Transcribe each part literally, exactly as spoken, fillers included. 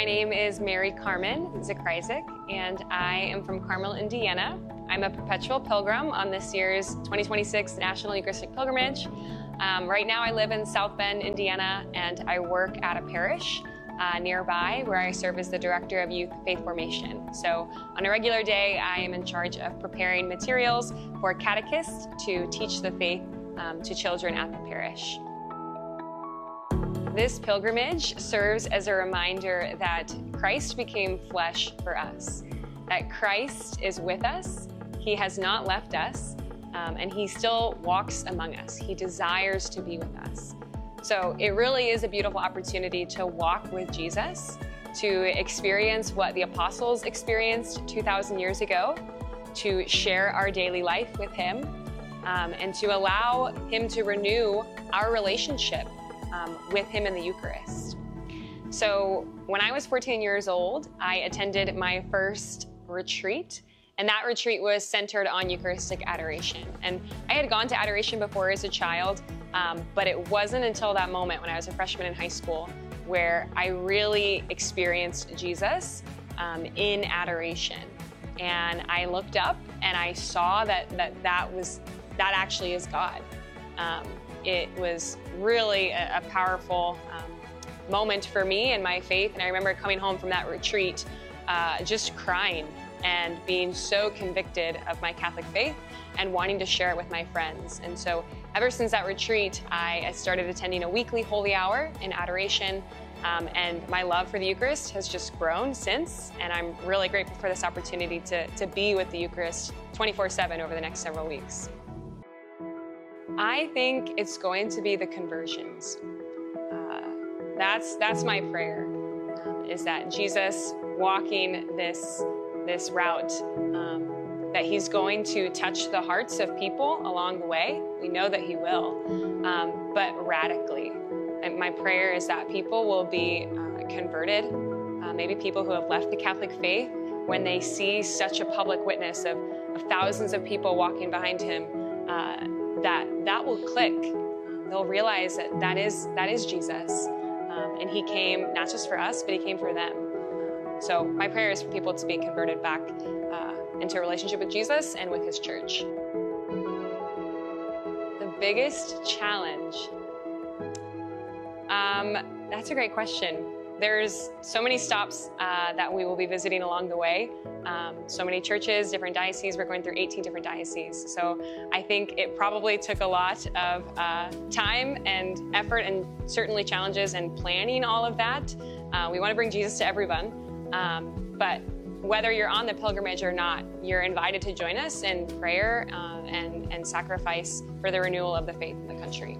My name is Mary Carmen Zakryzik, and I am from Carmel, Indiana. I'm a perpetual pilgrim on this year's twenty twenty-six National Eucharistic Pilgrimage. Um, right now I live in South Bend, Indiana, and I work at a parish uh, nearby where I serve as the Director of Youth Faith Formation. So on a regular day, I am in charge of preparing materials for catechists to teach the faith um, to children at the parish. This pilgrimage serves as a reminder that Christ became flesh for us, that Christ is with us, He has not left us, um, and He still walks among us. He desires to be with us. So it really is a beautiful opportunity to walk with Jesus, to experience what the apostles experienced two thousand years ago, to share our daily life with Him, um, and to allow Him to renew our relationship Um, with Him in the Eucharist. So when I was fourteen years old, I attended my first retreat, and that retreat was centered on Eucharistic adoration. And I had gone to adoration before as a child, um, but it wasn't until that moment when I was a freshman in high school where I really experienced Jesus um, in adoration. And I looked up and I saw that that, that was that actually is God. Um, It was really a, a powerful um, moment for me in my faith. And I remember coming home from that retreat uh, just crying and being so convicted of my Catholic faith and wanting to share it with my friends. And so ever since that retreat, I, I started attending a weekly holy hour in adoration. Um, and my love for the Eucharist has just grown since. And I'm really grateful for this opportunity to, to be with the Eucharist twenty-four seven over the next several weeks. I think it's going to be the conversions. Uh, that's that's my prayer, um, is that Jesus walking this, this route, um, that He's going to touch the hearts of people along the way. We know that He will, um, but radically. And my prayer is that people will be uh, converted, uh, maybe people who have left the Catholic faith, when they see such a public witness of, of thousands of people walking behind Him, uh, that that will click. They'll realize that that is, that is Jesus. Um, and He came not just for us, but He came for them. So my prayer is for people to be converted back uh, into a relationship with Jesus and with His church. The biggest challenge? Um, that's a great question. There's so many stops uh, that we will be visiting along the way. Um, so many churches, different dioceses. We're going through eighteen different dioceses. So I think it probably took a lot of uh, time and effort and certainly challenges and planning all of that. Uh, we want to bring Jesus to everyone. Um, but whether you're on the pilgrimage or not, you're invited to join us in prayer uh, and, and sacrifice for the renewal of the faith in the country.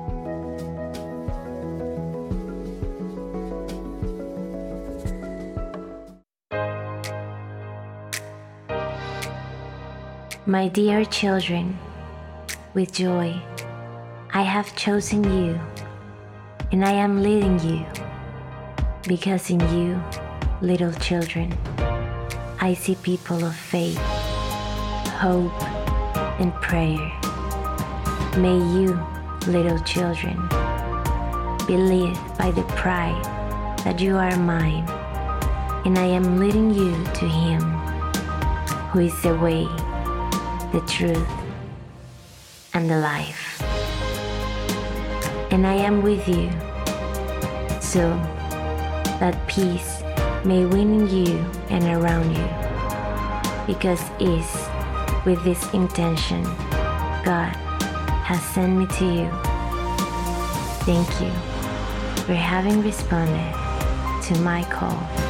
My dear children, with joy, I have chosen you, and I am leading you, because in you, little children, I see people of faith, hope, and prayer. May you, little children, be led by the pride that you are mine, and I am leading you to Him, who is the way, the truth, and the life. And I am with you, so that peace may win in you and around you, because it's with this intention God has sent me to you. Thank you for having responded to my call.